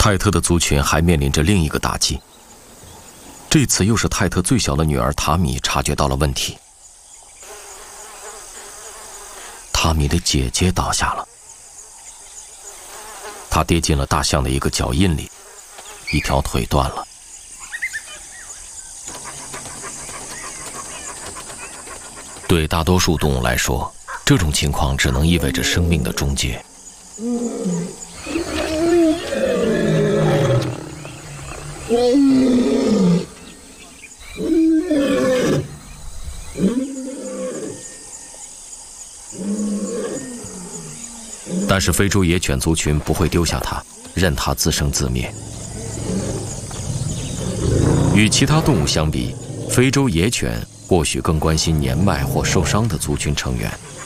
泰特的族群还面临着另一个打击。这次又是泰特最小的女儿塔米察觉到了问题。塔米的姐姐倒下了，她跌进了大象的一个脚印里，一条腿断了。对大多数动物来说，这种情况只能意味着生命的终结。但是非洲野犬族群不会丢下它，任它自生自灭。与其他动物相比，非洲野犬或许更关心年迈或受伤的族群成员。